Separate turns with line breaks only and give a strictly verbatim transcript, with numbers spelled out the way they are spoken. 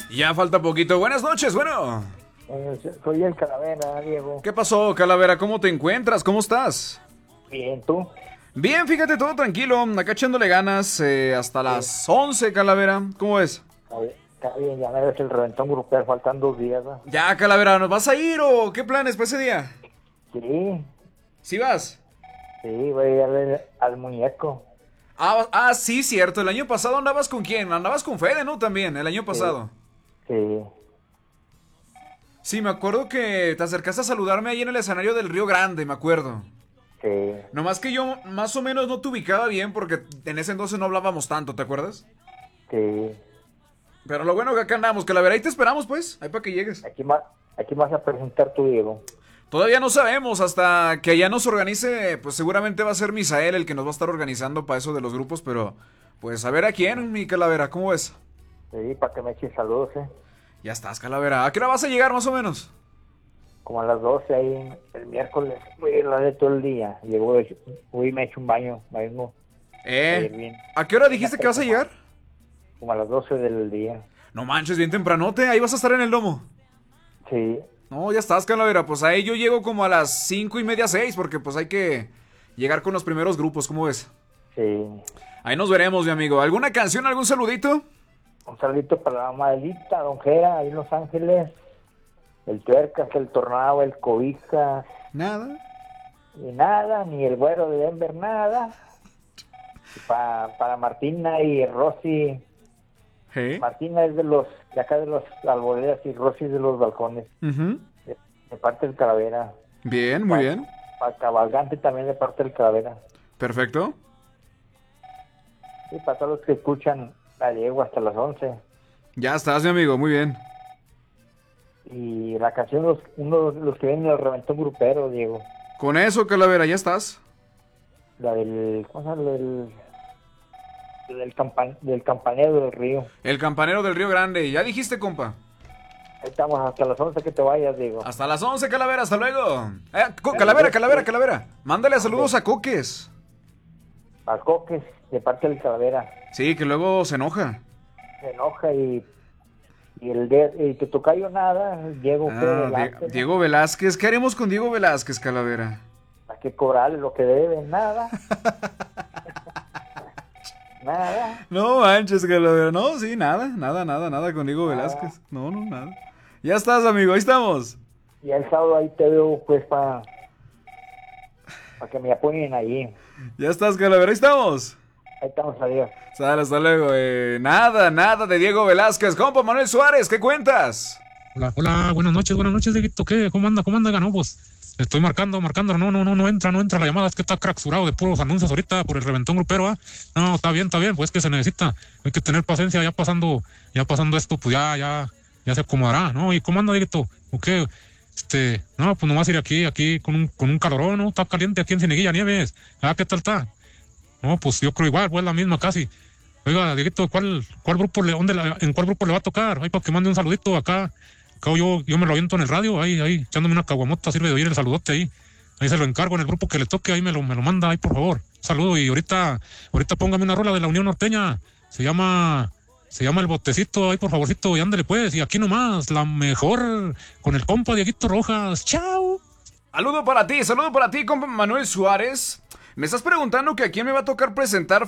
Ya falta poquito. Buenas noches, bueno.
Eh, soy el Calavera, Diego.
¿Qué pasó, Calavera? ¿Cómo te encuentras? ¿Cómo estás?
Bien, ¿tú?
Bien, fíjate, todo tranquilo. Acá echándole ganas eh, hasta las once, Calavera. ¿Cómo ves?
Está bien, está bien, ya me ves el reventón grupal, faltan dos días, ¿no?
Ya, Calavera, ¿nos vas a ir o qué planes para ese día?
Sí,
¿Sí vas?
sí, voy a ir a ver al muñeco.
Ah, ah, sí, cierto. El año pasado andabas con quién? Andabas con Fede, ¿no? También, el año pasado.
Sí,
Sí, me acuerdo que te acercaste a saludarme ahí en el escenario del Río Grande, me acuerdo.
sí,
Nomás que yo más o menos no te ubicaba bien porque en ese entonces no hablábamos tanto, ¿te acuerdas?
sí.
Pero lo bueno que acá andamos, Calavera, ahí te esperamos pues, ahí para que llegues.
Aquí más, aquí vas a presentar tu Diego.
Todavía no sabemos, hasta que allá nos organice, pues seguramente va a ser Misael el que nos va a estar organizando para eso de los grupos, pero pues a ver a quién, mi Calavera, ¿cómo ves?
Sí, para que me eches saludos, ¿eh?
Ya estás, Calavera, ¿a qué hora vas a llegar más o menos?
Como a las doce ahí, el miércoles, voy a ir la de todo el día. Llego, hoy me echo un baño, mismo.
Eh,
bien.
¿a qué hora dijiste que vas a llegar?
Como a las doce del día.
No manches, bien tempranote, ahí vas a estar en el domo.
Sí,
No, ya estás, Calavera, pues ahí yo llego como a las cinco y media, seis, porque pues hay que llegar con los primeros grupos, ¿cómo ves?
sí.
Ahí nos veremos, mi amigo. ¿Alguna canción, algún saludito?
Un saludito para la Madelita, Don Jera, ahí en Los Ángeles. El Tuercas, el Tornado, el Cobijas.
Nada.
Y nada, ni el Güero de Denver, nada. Y pa, para Martina y Rosy.
¿Eh?
Martina es de los, de acá de los alboredas y Rosy es de los balcones.
Uh-huh.
De, de parte del Calavera.
Bien, muy bien.
Para Cabalgante también de parte del Calavera.
Perfecto.
Y para todos los que escuchan la Diego hasta las once.
Ya estás, mi amigo, muy bien.
Y la canción, los, uno de los que vienen del reventón grupero, Diego.
Con eso, Calavera, ya estás.
La del, ¿cómo se llama? Del, del, campan, del campanero del río.
El campanero del Río Grande, ya dijiste, compa.
Ahí estamos hasta las once que te vayas, Diego.
Hasta las once, Calavera, hasta luego. Eh, Co- Calavera, Calavera, Calavera. Mándale saludos a Coques.
A Coques, de parte del Calavera.
Sí, que luego se enoja.
Se enoja y, y el de, y que tocayo nada, Diego
Ah,
que
Die-
delante, ¿no?
Diego Velázquez. ¿Qué haremos con Diego Velázquez, Calavera?
Hay que cobrarle lo que debe, nada. Nada.
No manches, Calavera. No, sí, nada, nada, nada, nada con Diego
Nada.
Velázquez. No, no, nada. Ya estás, amigo, ahí estamos.
Y el sábado ahí te veo, pues, para para que me apoyen ahí.
Ya estás, Calavera, ahí estamos.
Ahí estamos, adiós.
Sale, hasta luego. Eh, nada, nada de Diego Velázquez. Compa Manuel Suárez, ¿qué cuentas?
Hola, hola, buenas noches, buenas noches, Dieguito, ¿qué? ¿Cómo anda? ¿Cómo anda? No, pues, estoy marcando, marcando, no, no, no, no entra, no entra la llamada, es que está cracksurado de puros anuncios ahorita por el reventón grupero, ¿ah? No, está bien, está bien, pues que se necesita, hay que tener paciencia, ya pasando, ya pasando esto, pues ya, ya, ya se acomodará, ¿no? ¿Y cómo anda, Dieguito? ¿O qué? Este, no, pues nomás ir aquí, aquí con un, con un calorón, ¿no? Está caliente aquí en Cieneguilla, Nieves, ¿ah? ¿Qué tal está? No, pues yo creo igual, pues la misma casi. Oiga, Dieguito, ¿cuál, cuál grupo le, dónde la- en cuál grupo le va a tocar? Ahí para que mande un saludito acá. Acá yo, yo me lo aviento en el radio, ahí, ahí, echándome una caguamota, sirve de oír el saludote ahí. Ahí se lo encargo en el grupo que le toque, ahí me lo, me lo manda, ahí por favor. Un saludo y ahorita, ahorita póngame una rola de la Unión Norteña. Se llama, se llama El Botecito, ahí por favorcito, y ándale pues, y aquí nomás, la mejor con el compa Dieguito Rojas. ¡Chao!
Saludo para ti, saludo para ti, compa Manuel Suárez. Me estás preguntando que a quién me va a tocar presentar